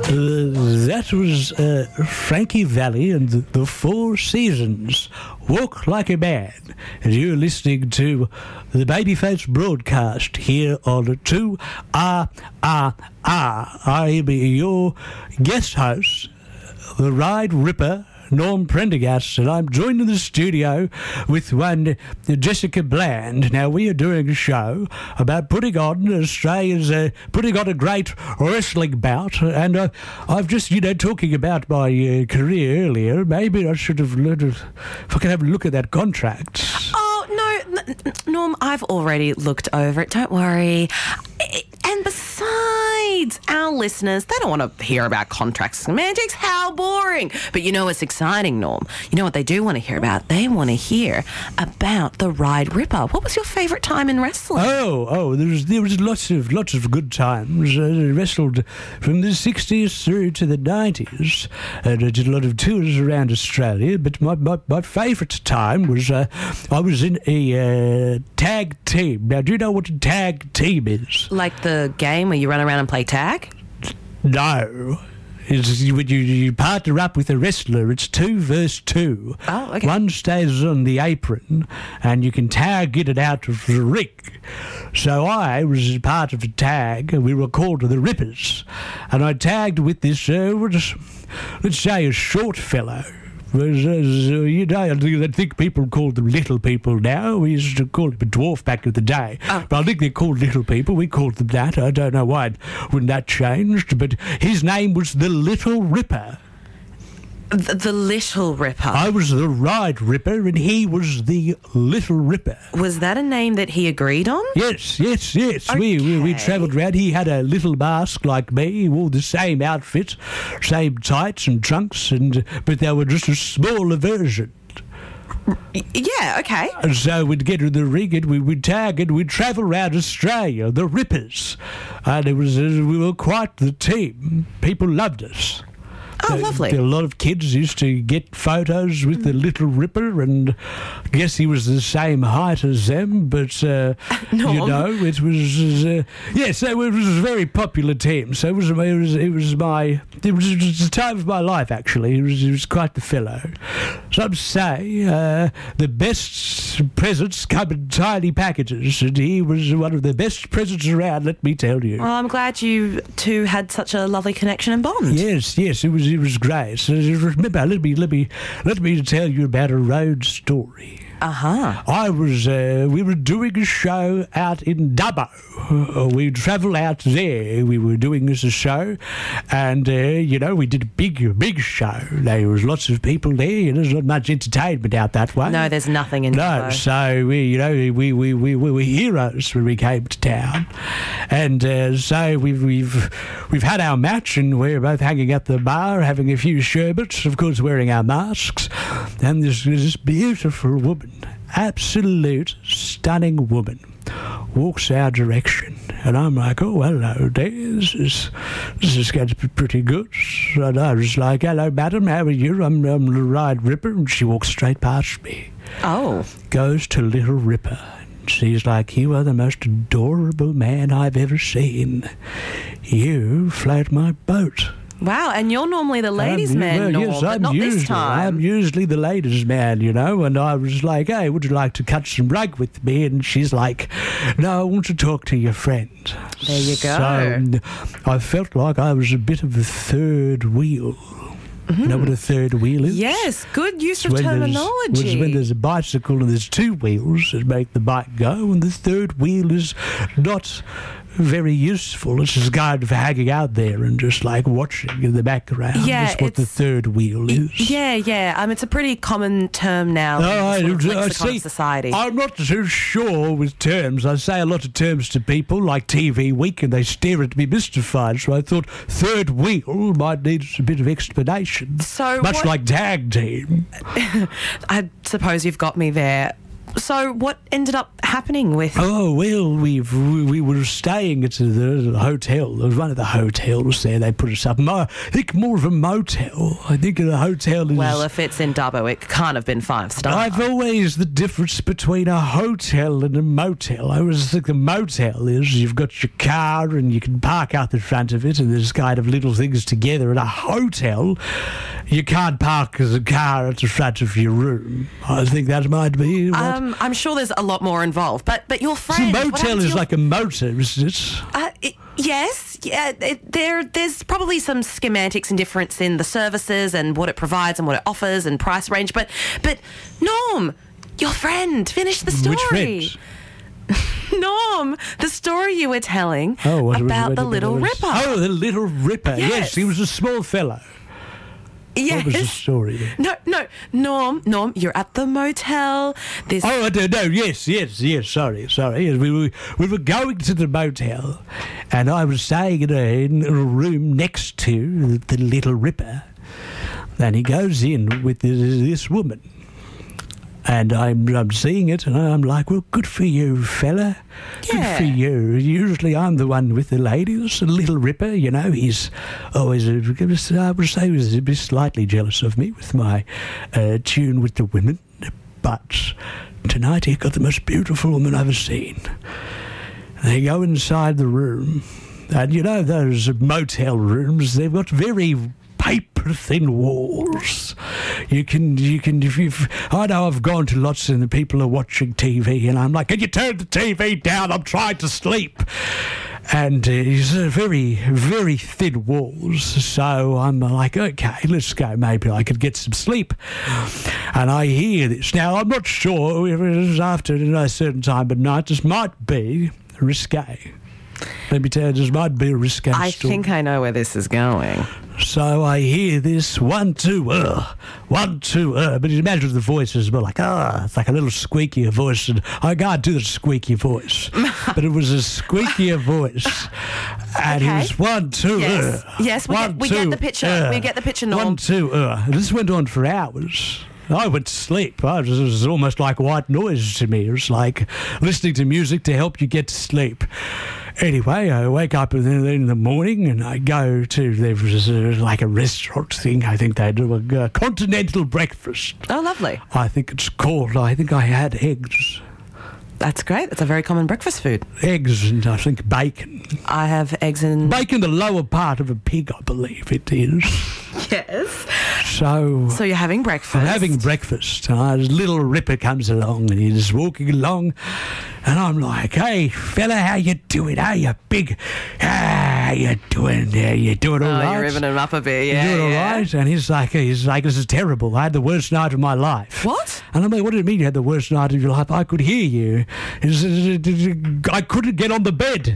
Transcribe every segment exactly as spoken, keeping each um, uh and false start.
Uh, that was uh, Frankie Valli and the, the Four Seasons. Walk Like a Man. And you're listening to the Babyface broadcast here on two R R R. I am your guest host, the Ride Ripper, Norm Prendergast, and I'm joined in the studio with one Jessica Bland. Now, we are doing a show about putting on Australia's, uh, putting on a great wrestling bout, and uh, I've just, you know, talking about my uh, career earlier, maybe I should have learned, if I can have a look at that contract. Oh, no, n- Norm, I've already looked over it, don't worry. And besides, our listeners, they don't want to hear about contract semantics. How boring. But you know what's exciting, Norm? You know what they do want to hear about? They want to hear about the Ride Ripper. What was your favourite time in wrestling? Oh, oh, there was there was lots of lots of good times. I wrestled from the sixties through to the nineties, and I did a lot of tours around Australia. But my my, my favourite time was uh, I was in a uh, tag team. Now, do you know what a tag team is? Like the game where you run around and play tag? No. It's when you, you partner up with a wrestler, it's two versus two. Oh, okay. One stays on the apron, and you can tag in and out of the ring. So I was part of a tag, and we were called the Rippers. And I tagged with this, uh, let's, let's say, a short fellow. Was, uh, you know, I think people call them little people now. We used to call him a dwarf back in the day. Oh. But I think they're called little people. We called them that. I don't know why when that changed. But his name was the Little Ripper. The, the Little Ripper. I was the Ride Ripper and he was the Little Ripper. Was that a name that he agreed on? Yes, yes, yes. We, we we Okay. travelled around. He had a little mask like me. He wore the same outfit, same tights and trunks, and but they were just a smaller version. Y- yeah, okay. And so we'd get in the ring and we would tag and we'd travel around Australia, the Rippers. And it was, uh, we were quite the team. People loved us. Oh, There- lovely. there- A lot of kids used to get photos with the Little Ripper, and I guess he was the same height as them, but, uh, Norm. you know, it was, uh, yeah, so it was a very popular team. So it was, it was, it was my, it was, it was the time of my life, actually. It was, it was quite the fellow. Some say uh, the best presents come in tiny packages, and he was one of the best presents around, let me tell you. Well, I'm glad you two had such a lovely connection and bond. Yes, yes, it was it was great. So remember, let me let me let me tell you about a road story. Uh-huh. I was uh, we were doing a show out in Dubbo. Uh, we travel out there. We were doing this a show, and uh, you know we did a big big show. There was lots of people there. There's not much entertainment out that way. No, there's nothing in No, Dubbo. so we, you know, we we, we, we were heroes when we came to town, and uh, so we've we've we've had our match, and we're both hanging at the bar, having a few sherbets, of course, wearing our masks, and this this beautiful woman, absolute stunning woman, walks our direction, and I'm like, oh, hello there, this is, this is going to be pretty good. And I was like, hello, madam, how are you? I'm, I'm the Ride Ripper, and she walks straight past me. Oh. Goes to Little Ripper. She's like, you are the most adorable man I've ever seen. You float my boat. Wow, and you're normally the ladies' I'm- man, well, Norm, yes, but I'm not usually, this time. I'm usually the ladies' man, you know, and I was like, hey, would you like to cut some rug with me? And she's like, no, I want to talk to your friend. There you go. So I felt like I was a bit of a third wheel. You know what a third wheel is? Yes, good use of When there's- terminology. When, when there's a bicycle and there's two wheels that make the bike go, and the third wheel is not very useful. It's just kind of hanging out there and just like watching in the background. Yeah, That's what the it's- third wheel is. Yeah, yeah. Um, it's a pretty common term now in No, the I, sort of I lexicon see, of society. I'm not too sure with terms. I say a lot of terms to people like T V Week and they stare at me mystified. So I thought third wheel might need a bit of explanation. So Much what- like tag team. I suppose you've got me there. So what ended up happening with... Oh, well, we've, we we were staying at the hotel. There was one of the hotels there. They put us up. Mo- I think more of a motel. I think the hotel is... Well, if it's in Dubbo, it can't have been five star. I've always the difference between a hotel and a motel. I always think the motel is you've got your car and you can park out the front of it and there's kind of little things together. In a hotel, you can't park the car at the front of your room. I think that might be... What? Um, I'm sure there's a lot more involved, but but your So friend... a what motel happened to is your- like a motor, isn't it? Uh, it, yes, yeah. It, there, there's probably some schematics and difference in the services and what it provides and what it offers and price range. But, but Norm, your friend, finish the story. Which friend? Norm, the story you were telling Oh, what was- about what the was- Little what was- Ripper. Oh, the Little Ripper. Yes, Yes. he was a small fellow. yes. What was the story? No, no, Norm, Norm, you're at the motel. This. Oh, I don't know. Yes, yes, yes. Sorry, sorry. Yes, we were we were going to the motel, and I was staying in a, in a room next to the Little Ripper. And he goes in with this, this woman, and I'm I'm seeing it, and I'm like, well, good for you, fella. Good Yeah. for you. Usually I'm the one with the ladies. The Little Ripper, you know, he's always, uh, I would say, he was a bit slightly jealous of me with my uh, tune with the women. But tonight he got the most beautiful woman I've ever seen. They go inside the room, and you know those motel rooms, they've got very paper thin walls. You can, you can, if you've, I know I've gone to lots and the people are watching T V and I'm like, can you turn the T V down? I'm trying to sleep. And uh, it's uh, very, very thin walls. So I'm like, okay, let's go. Maybe I could get some sleep. And I hear this. Now, I'm not sure if it is after a certain time of night. This might be risque. Let me tell you, this might be a risque I story. think I know where this is going. So I hear this one, two, uh, one, two, uh, but imagine the voice is more like, ah, it's like a little squeakier voice, and I can't do the squeaky voice, but it was a squeakier voice, and Okay. it was one, two, Yes. uh, Yes, we one, get- we get two, the picture. uh, We get the picture, Norm. One, two, uh, this went on for hours. I went to sleep. I was, it was almost like white noise to me. It was like listening to music to help you get to sleep. Anyway, I wake up in the, in the morning and I go to, there was a, like a restaurant thing. I think they do a, a continental breakfast. Oh, lovely. I think it's called, I think I had eggs. That's great. That's a very common breakfast food. Eggs and I think bacon. I have eggs and... Bacon, the lower part of a pig, I believe it is. Yes. So... So you're having breakfast. I'm having breakfast, and uh, this Little Ripper comes along, and he's walking along, and I'm like, "Hey, fella, how you doing? How you big? How you doing? How you doing all Oh, right? you're ripping him up a bit. You Yeah, doing all yeah. right?" And he's like, "He's like, this is terrible. I had the worst night of my life." What? And I'm like, "What do you mean you had the worst night of your life? I could hear you. It's, I couldn't get on the bed.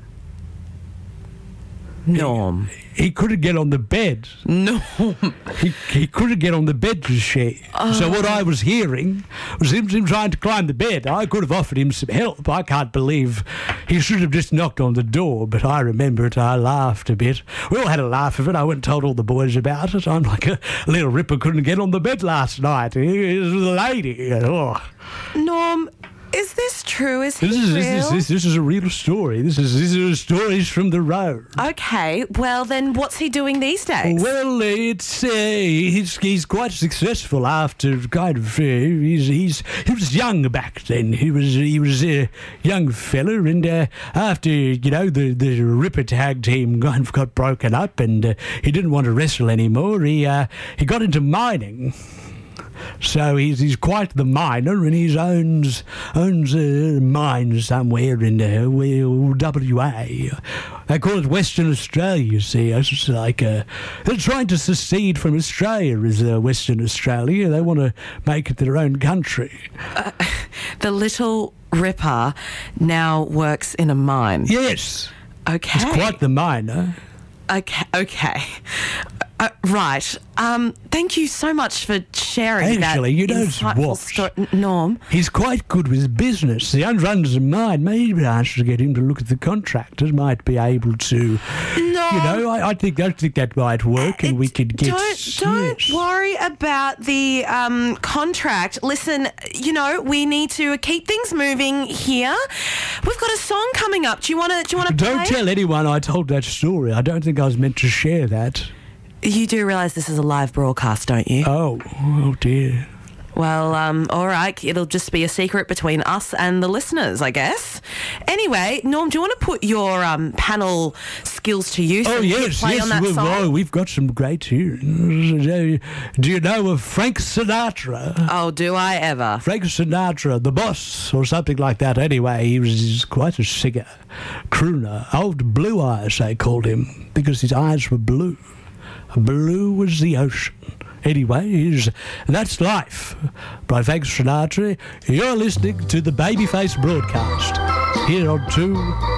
Norm. He couldn't get on the bed." Norm. He, he couldn't get on the bed to share. So what I was hearing was him, him trying to climb the bed. I could have offered him some help. I can't believe he should have just knocked on the door, but I remember it. I laughed a bit. We all had a laugh of it. I went and told all the boys about it. I'm like, a Little Ripper couldn't get on the bed last night. He was a lady. Oh. Norm, is this true? Is he This is, real? this, is, this, this is a real story. This is, this is stories from the road. Okay, well then what's he doing these days? Well, it's uh, he's he's quite successful after kind of uh, he's he's he was young back then. He was he was a young fella, and uh, after you know the the Ripper tag team kind of got broken up, and uh, he didn't want to wrestle anymore. He uh, he got into mining. So he's he's quite the miner, and he owns owns a mine somewhere in uh, well, W A. They call it Western Australia. You see, it's like uh, they're trying to secede from Australia as uh, Western Australia. They want to make it their own country. The Little Ripper now works in a mine. Yes, Okay. it's quite the miner. Okay. Okay. Uh, right. Um, thank you so much for sharing Actually, that you know insightful what? sto- N- Norm. He's quite good with business. He runs a mine. Maybe I should get him to look at the contractors. Might be able to. No. You know, I, I think I think that might work, and It- we could get. Don't don't yes. worry about the um, contract. Listen, you know we need to keep things moving here. We've got a song coming up. Do you want to? Do you want to Don't play? tell anyone I told that story. I don't think I was meant to share that. You do realise this is a live broadcast, don't you? Oh, oh dear. Well, um, all right. It'll just be a secret between us and the listeners, I guess. Anyway, Norm, do you want to put your um, panel skills to use? Oh and hit yes, play yes. on that we- song? oh, we've got some great tunes. Do you know of Frank Sinatra? Oh, do I ever? Frank Sinatra, the boss, or something like that. Anyway, he was he's quite a singer, crooner. Old Blue Eyes, they called him, because his eyes were blue. Blue as the ocean. Anyway, here's That's Life by Frank Sinatra. You're listening to the Babyface broadcast here on two